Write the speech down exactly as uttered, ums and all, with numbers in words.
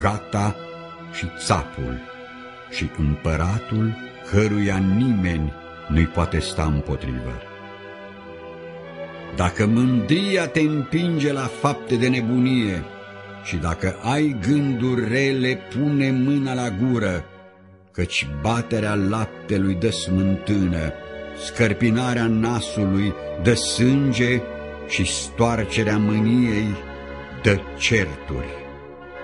gata și țapul și împăratul căruia nimeni nu-i poate sta împotrivă. Dacă mândria te împinge la fapte de nebunie și dacă ai gânduri rele, pune mâna la gură, căci baterea laptelui dă smântână, scărpinarea nasului dă sânge și stoarcerea mâniei dă certuri.